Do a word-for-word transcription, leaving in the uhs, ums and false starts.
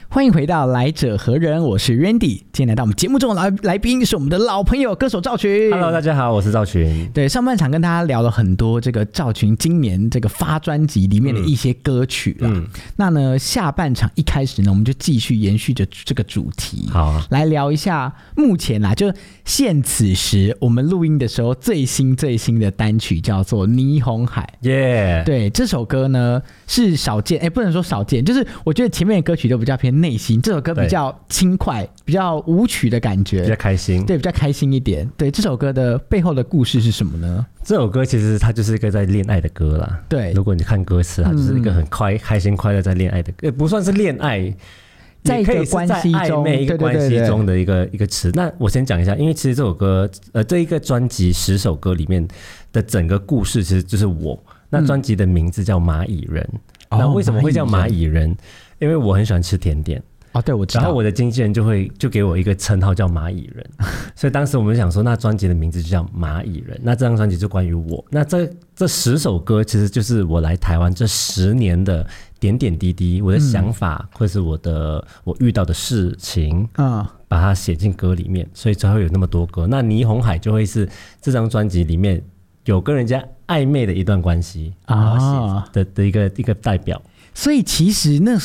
欢迎回到来者何人，我是 Randy。今天来到我们节目中的 来, 来宾是我们的老朋友歌手赵群。 Hello， 大家好，我是赵群。 对，上半场跟大家聊了很多这个赵群今年这个发专辑里面的一些歌曲啦、嗯、那呢下半场一开始呢，我们就继续延续着这个主题， 好、啊， 来聊一下目前啦，就现此时我们录音的时候最新最新的单曲叫做《霓虹海》。 耶、yeah ， 对，这首歌呢是少见，哎，不能说少见，就是我觉得前面的歌曲都比较偏内心，这首歌比较轻快，比较舞曲的感觉， 比较开心， 对，比较开心一点。对，这首歌的背后的故事是什么呢？ 这首歌其实它就是一个在恋爱的歌啦。对，如果你看歌词，它就是一个很快、嗯、开心快乐在恋爱的歌，不算是恋爱， 在一个关系中， 一个关系中的一个一个词。那我先讲一下，因为其实这首歌，呃，这一个专辑十首歌里面的整个故事，其实就是我。那专辑的名字叫蚂蚁人、嗯，那为什么会叫蚂蚁人？因为我很喜欢吃甜点。 哦，对，我知道。 然后我的经纪人就会就给我一个称号叫蚂蚁人，所以当时我们就想说，那专辑的名字就叫蚂蚁人。那这张专辑就关于我。那这这十首歌其实就是我来台湾这十年的点点滴滴，我的想法、嗯、或是我的我遇到的事情，嗯，把它写进歌里面，所以才会有那么多歌。那霓虹海就会是这张专辑里面有跟人家暧昧的一段关系啊的的一个一个代表。 所以其实那